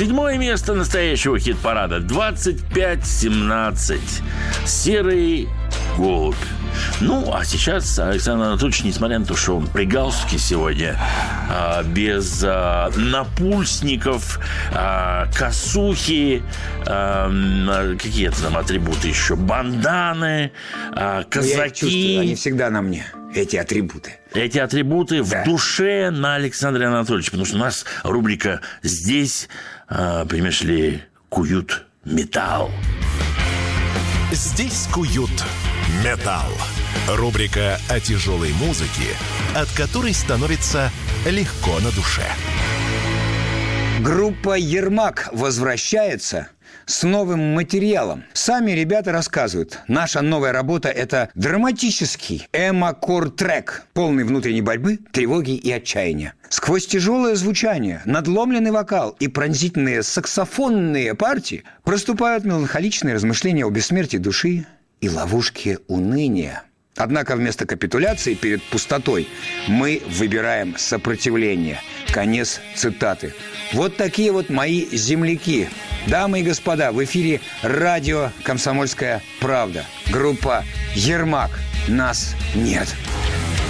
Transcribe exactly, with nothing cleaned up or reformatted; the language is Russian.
Седьмое место настоящего хит-парада. двадцать пять семнадцать. «Серый голубь». Ну, а сейчас Александр Анатольевич, несмотря на то, что он при галстуке сегодня, а, без а, напульсников, а, косухи, а, какие-то там атрибуты еще, банданы, а, казаки. Я их чувствую, они всегда на мне, эти атрибуты. Эти атрибуты да. в душе на Александре Анатольевиче, потому что у нас рубрика «Здесь», а, понимаешь ли, куют металл. Здесь куют металл. Рубрика о тяжелой музыке, от которой становится легко на душе. Группа «Ермак» возвращается с новым материалом. Сами ребята рассказывают. Наша новая работа – это драматический эмо-кор-трек, полный внутренней борьбы, тревоги и отчаяния. Сквозь тяжелое звучание, надломленный вокал и пронзительные саксофонные партии проступают меланхоличные размышления о бессмертии души и ловушке уныния. Однако вместо капитуляции перед пустотой мы выбираем сопротивление. Конец цитаты. Вот такие вот мои земляки. Дамы и господа, в эфире радио «Комсомольская правда». Группа «Ермак». Нас нет.